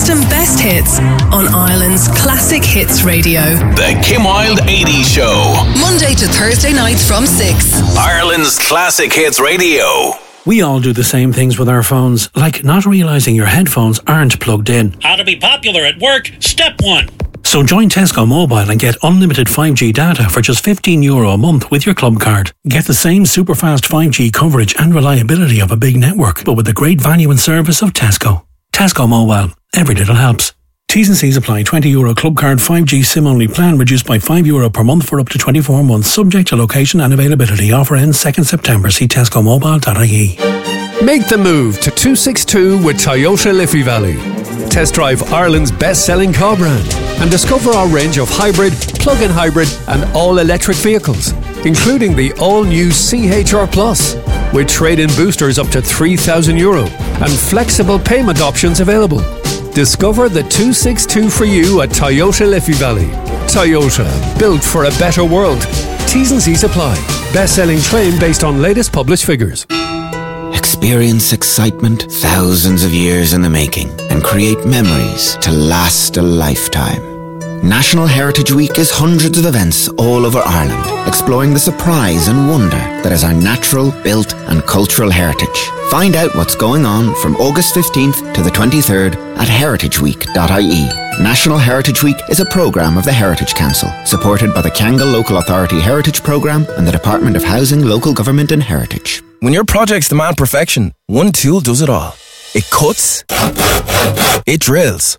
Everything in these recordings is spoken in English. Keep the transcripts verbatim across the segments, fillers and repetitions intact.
latest and best hits on Ireland's Classic Hits Radio. The Kim Wilde eighties Show. Monday to Thursday nights from six. Ireland's Classic Hits Radio. We all do the same things with our phones, like not realising your headphones aren't plugged in. How to be popular at work, step one. So join Tesco Mobile and get unlimited five G data for just fifteen euro a month with your club card. Get the same super fast five G coverage and reliability of a big network, but with the great value and service of Tesco. Tesco Mobile. Every little helps. T's and C's apply. twenty euro club card five G SIM only plan reduced by five euro per month for up to twenty-four months, subject to location and availability. Offer ends second September. See tesco mobile dot I E. Make the move to two sixty-two with Toyota Liffey Valley. Test drive Ireland's best-selling car brand and discover our range of hybrid, plug-in hybrid and all-electric vehicles, including the all-new C H R Plus, with trade-in boosters up to three thousand euro and flexible payment options available. Discover the two sixty-two for you at Toyota Liffey Valley. Toyota, built for a better world. T's and C's apply. Best-selling claim based on latest published figures. Experience excitement thousands of years in the making and create memories to last a lifetime. National Heritage Week is hundreds of events all over Ireland, exploring the surprise and wonder that is our natural, built and cultural heritage. Find out what's going on from August fifteenth to the twenty-third at heritage week dot I E. National Heritage Week is a programme of the Heritage Council, supported by the Kangal Local Authority Heritage Programme and the Department of Housing, Local Government and Heritage. When your projects demand perfection, one tool does it all. It cuts, it drills,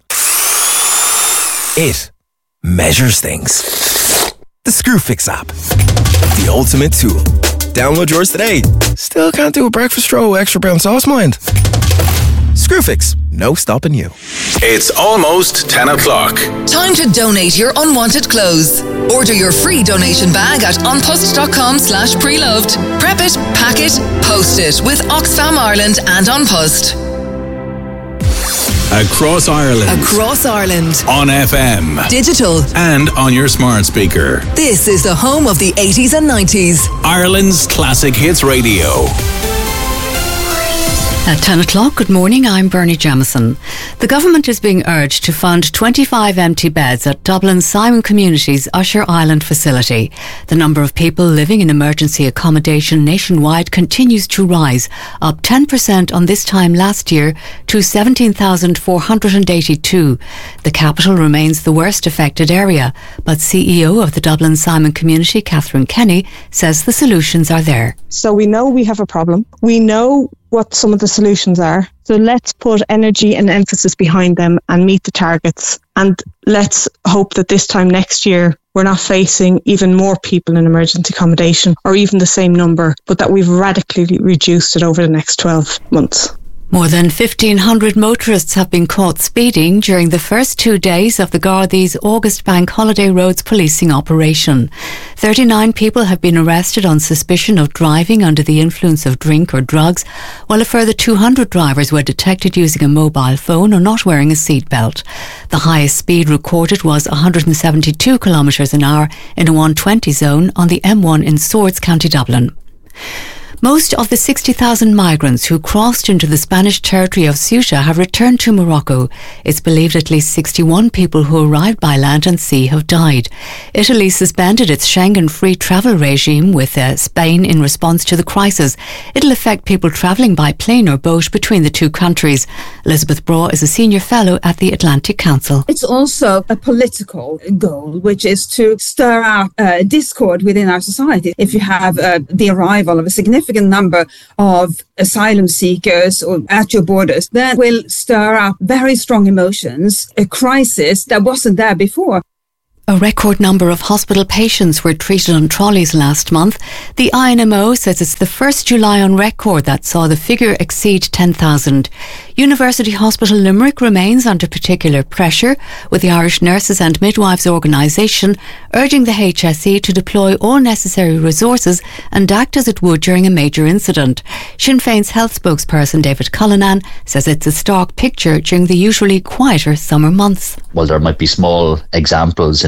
it measures things. The Screwfix app, the ultimate tool. Download yours today. Still can't do a breakfast roll extra brown sauce, mind? Screwfix, no stopping you. It's almost ten o'clock. Time to donate your unwanted clothes. Order your free donation bag at onpost.com slash preloved. Prep it, pack it, post it with Oxfam Ireland and OnPost. Across Ireland. Across Ireland. On F M. Digital. And on your smart speaker. This is the home of the eighties and nineties. Ireland's Classic Hits Radio. At ten o'clock, good morning, I'm Bernie Jamieson. The government is being urged to fund twenty-five empty beds at Dublin's Simon Community's Usher Island facility. The number of people living in emergency accommodation nationwide continues to rise, up ten percent on this time last year to seventeen thousand four hundred eighty-two. The capital remains the worst affected area, but C E O of the Dublin Simon Community, Catherine Kenny, says the solutions are there. So we know we have a problem. We know what some of the solutions are. So let's put energy and emphasis behind them and meet the targets. And let's hope that this time next year, we're not facing even more people in emergency accommodation or even the same number, but that we've radically reduced it over the next twelve months. More than fifteen hundred motorists have been caught speeding during the first two days of the Gardaí's August Bank Holiday Roads policing operation. thirty-nine people have been arrested on suspicion of driving under the influence of drink or drugs, while a further two hundred drivers were detected using a mobile phone or not wearing a seatbelt. The highest speed recorded was one hundred seventy-two kilometres an hour in a one twenty zone on the M one in Swords, County Dublin. Most of the sixty thousand migrants who crossed into the Spanish territory of Ceuta have returned to Morocco. It's believed at least sixty-one people who arrived by land and sea have died. Italy suspended its Schengen free travel regime with uh, Spain in response to the crisis. It'll affect people travelling by plane or boat between the two countries. Elizabeth Braw is a senior fellow at the Atlantic Council. It's also a political goal, which is to stir up uh, discord within our society. If you have uh, the arrival of a significant number of asylum seekers or at your borders, that will stir up very strong emotions, a crisis that wasn't there before. A record number of hospital patients were treated on trolleys last month. The I N M O says it's the first July on record that saw the figure exceed ten thousand. University Hospital Limerick remains under particular pressure, with the Irish Nurses and Midwives Organisation urging the H S E to deploy all necessary resources and act as it would during a major incident. Sinn Féin's health spokesperson David Cullinan says it's a stark picture during the usually quieter summer months. While there might be small examples in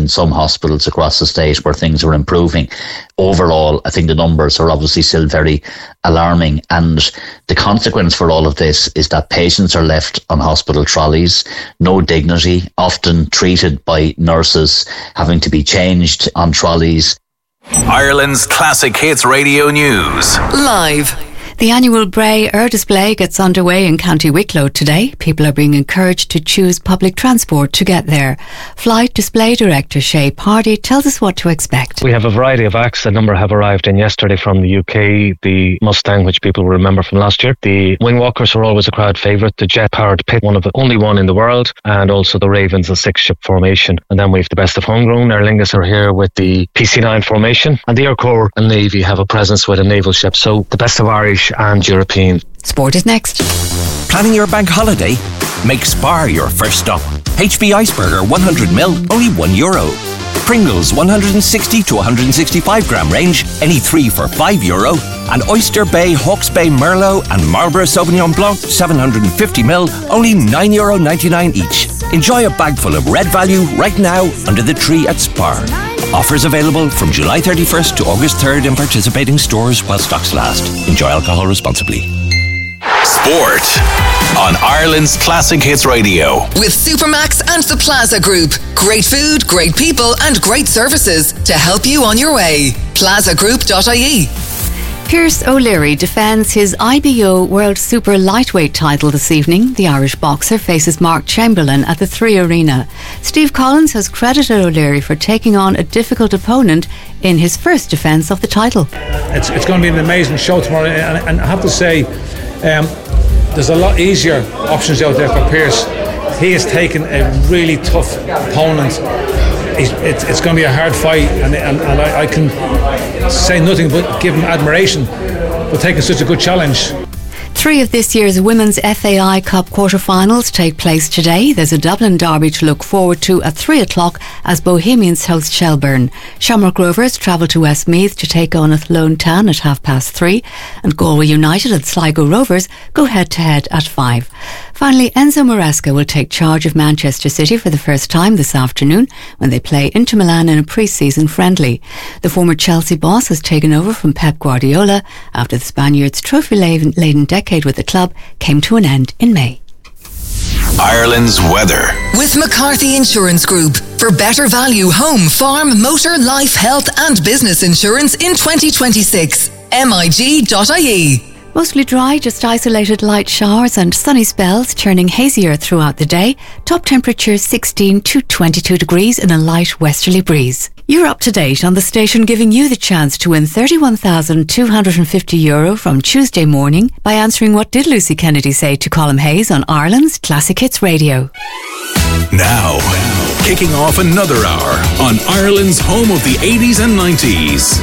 some hospitals across the state where things are improving. Overall, I think the numbers are obviously still very alarming, and the consequence for all of this is that patients are left on hospital trolleys, no dignity, often treated by nurses, having to be changed on trolleys. Ireland's Classic Hits Radio News. Live. The annual Bray Air Display gets underway in County Wicklow today. People are being encouraged to choose public transport to get there. Flight Display Director Shay Pardy tells us what to expect. We have a variety of acts. A number have arrived in yesterday from the U K. The Mustang, which people will remember from last year. The Wingwalkers were always a crowd favourite. The jet-powered Pit, one of the only one in the world. And also the Ravens, a six-ship formation. And then we have the best of homegrown. Aer Lingus are here with the P C nine formation. And the Air Corps and Navy have a presence with a naval ship. So the best of Irish and European. Sport is next. Planning your bank holiday? Make Spar your first stop. H B Iceberger one hundred mil, only one euro. Pringles one hundred sixty to one hundred sixty-five gram range, any three for five euro. And Oyster Bay, Hawke's Bay Merlot and Marlborough Sauvignon Blanc seven hundred fifty mil, only nine euro ninety-nine each. Enjoy a bag full of red value right now under the tree at Spar. Offers available from July thirty-first to August third in participating stores while stocks last. Enjoy alcohol responsibly. Sport on Ireland's Classic Hits Radio. With Supermax and the Plaza Group. Great food, great people and great services to help you on your way. plaza group dot I E. Pierce O'Leary defends his I B O World Super Lightweight title this evening. The Irish boxer faces Mark Chamberlain at the Three Arena. Steve Collins has credited O'Leary for taking on a difficult opponent in his first defence of the title. It's, it's going to be an amazing show tomorrow, and, and I have to say, um, there's a lot easier options out there for Pierce. He has taken a really tough opponent. It's, it's, it's going to be a hard fight, and, and, and I, I can say nothing but give him admiration for taking such a good challenge. Three of this year's Women's F A I Cup quarter-finals take place today. There's a Dublin derby to look forward to at three o'clock as Bohemians host Shelburne. Shamrock Rovers travel to Westmeath to take on Athlone Town at half past three, and Galway United and Sligo Rovers go head-to-head at five. Finally, Enzo Maresca will take charge of Manchester City for the first time this afternoon when they play Inter Milan in a pre-season friendly. The former Chelsea boss has taken over from Pep Guardiola after the Spaniards' trophy-laden decade with the club came to an end in May. Ireland's weather. With McCarthy Insurance Group. For better value home, farm, motor, life, health and business insurance in twenty twenty-six. M I G dot I E. Mostly dry, just isolated light showers and sunny spells, turning hazier throughout the day. Top temperatures sixteen to twenty-two degrees in a light westerly breeze. You're up to date on the station giving you the chance to win thirty-one thousand two hundred fifty euro from Tuesday morning by answering What Did Lucy Kennedy Say to Colm Hayes on Ireland's Classic Hits Radio. Now, kicking off another hour on Ireland's home of the eighties and nineties.